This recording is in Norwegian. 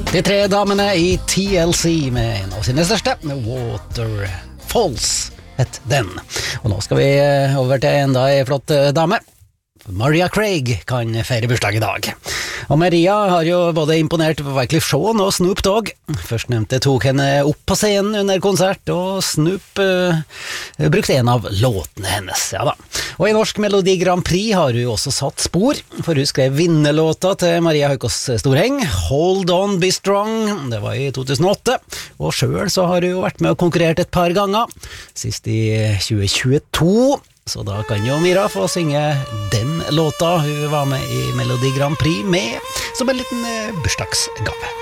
De tre damene i TLC med en av sine største, Waterfalls het den. Og nå skal vi over til enda en flott dame. Maria Craig kan feire bursdag i dag. Og Maria har jo både imponert Wyclef Jean og Snoop Dogg. Først nevnte tok henne opp på scenen under konsert, og Snoop brukte en av låtene hennes. Ja da. Og i Norsk Melodi Grand Prix har hun jo også satt spor, for hun skrev vinnerlåta til Maria Høykås Storheng, Hold On Be Strong, det var i 2008, og selv så har hun jo vært med og konkurrert et par ganger, sist i 2022, så da kan jo Mira få synge den låta hun var med i Melodi Grand Prix med, som en liten bursdagsgave.